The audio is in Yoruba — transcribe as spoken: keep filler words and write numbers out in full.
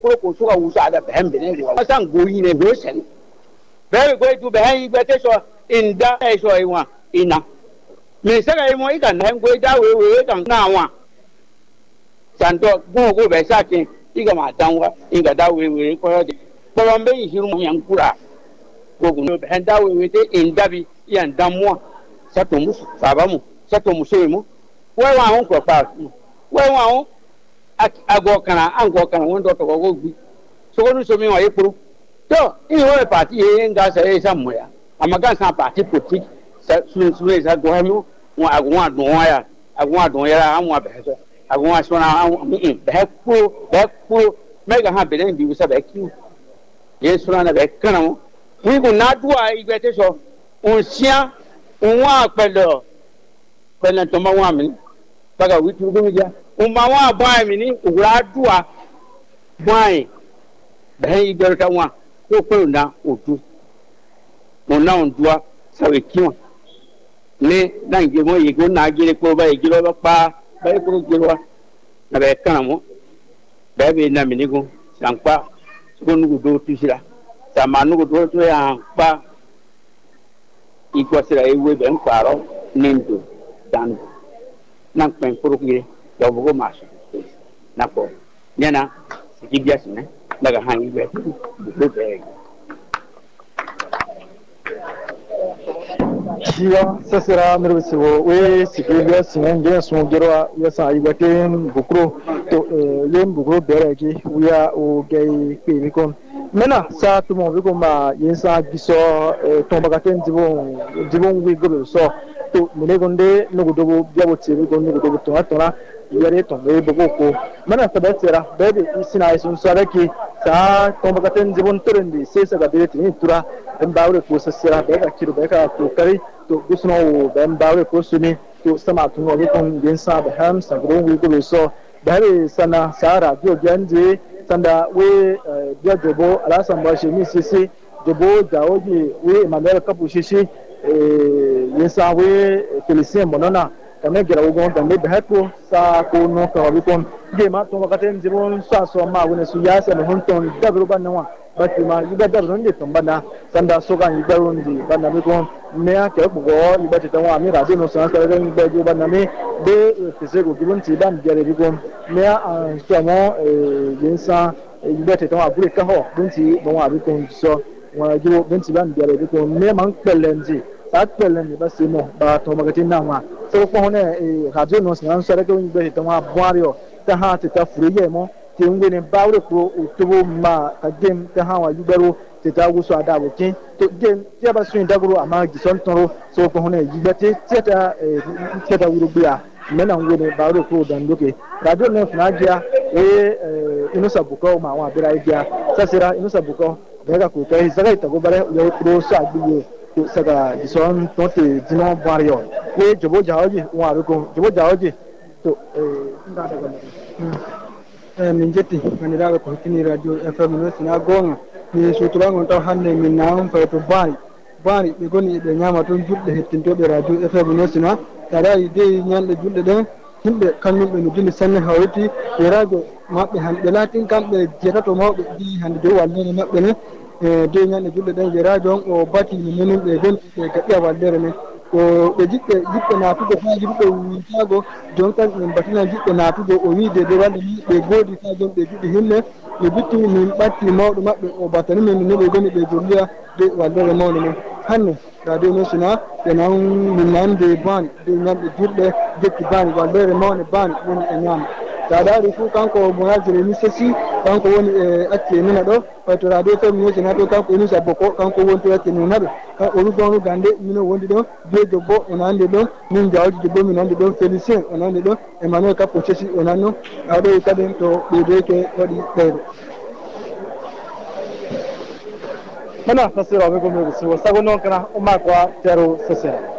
ko ko suka wusa da bayan bene ko san goyi ne go sen be go du bayan igbe te so inda e so iwan ina me saka imo ikan na go da we we kan na wa santo go go be sakin iga ma danwa iga da we we ko de ko mbe hiru mu yankura ko go no bayan da we we te inda bi yan damwa sato musu sabamu sato musu mu we wa hon ko pa we wa hon ago kana ango kana won do to go gbi so ko nu so mi wa yepuru to i ho party e nga se e sa mo ya amaga sa party politique sa su su e sa go ha mu won ago wa don wa ya ago wa don ya amu abe so ago wa so na be ku be ku mega ha be den bi so be ki ye so na be kana mo wi ko na duwa igbe te so on sia on wa pelo pelo to ma wa mi baga wi tu go mi ja umma wa boy mi ni ugura duwa boy ben igbe ta wa ko ko na otu mo na on duwa sawe kiwon ne na nge mo yego na gire ko ba igiro ba pa ba ko giro wa na be kan mo ba be na mi ni go sanpa ko nu do tu sira ta manu go do to ya pa iko sira ewe ben paro nindo dan nang pen puru gire ya bugo maso nako nyana sikibia sine daga hangi be do be Chia sasira mirwisiwo we sikibia sine nge so gerwa yasa ibate bukro to lem bukro bereki wiya o gay pemikon mena sa tumo biko ma yensa giso tombagaten dibon dibon wi gobe so to mine gonde nugo dogo biabo tibi gonde nugo dogo to atona yare to me bogo ko mana tabatera bebe isina isun saraki sa tombagaten dibon torendi sesa ga beti ni tura en bawre ko sasira bega kiru bega to kari to gusno ben bawre ko suni to sama tuno ni kon yensa ba ham sa gro wi gobe so bebe sana sara dio ganje sanda we dia jobo ala samba shemi sisi jobo daoji we Emmanuel Kapu shishi yensa we Felicien Monona kame gira ugon kame behato sa ko no ka wikon ge ma to makate njibon sa so ma wona su ya sa no honton dabro banwa bati ma yiba dabro ndi to bana sanda so ga yiba rondi bana bikon me ya ke bugo yiba ti tanwa mi radio no sa ka ga yiba jo bana me de fisego gibon ti ban gere bikon me ya so mo yensa yiba ti tanwa bure ka ho bunti bon wa bikon so wa jo bunti ban gere bikon me man pelenji atpelen ni basimo ba to magati na wa so ko ne e radio no san so ko be to ma bwario ta ha ta furiye mo ti ngwe ne bawre ko utubo ma ka game ta ha wa yubero ti ta guso ada bo kin to game ti ba sun daguro ama gison toro so ko ne yibete ti ta ti ta wuro bia mena ngwe ne bawre ko dan doke radio no na dia e ino sabuko ma wa bira dia sasira ino sabuko daga ko kai zaga ta go bare yo pro sa biye saka dison tote dino vario we jobo jaoji wa ruko jobo jaoji to eh nda daga eh min jetti kanira ko kini radio F M no sina gonga ni sutura ngon taw hande min naam fa to bari bari be goni be nyama ton julde hettinto be radio F M no sina tada ide nyande julde den himbe kanum be no dindi sanne hawti e radio mabbe hande latin kambe jetato mawbe di hande do wallene mabbe ne de nyande julde den je radio o bati ni menum be gon be gaddi wallere ne ko be jibbe jibbe na tugo fa jibbe wintago don tan min batina jibbe na tugo o wi de de wande ni be godi fa jon be jibbe hinne be bitti min batti mawdo mabbe o batani min ne be goni be jolliya de wallere mawdo ne hanne radio no sina be nan min nan de ban de nyande julde jekki ban wallere mawne ban woni e nyam sadari fu kanko mo hajire ni sesi kanko woni e acce nuna do to radio to mi yesi na to kanko ni saboko kanko wonto acce nuna do ka o ru gonu gande mino wondi do be do bo onande do min jawdi do bo min ande do Felicien onande do Emmanuel Kapu sesi onanno ado kaden to be de ke wadi tayro mana fasira be ko me so sagono kana o ma kwa tero sesera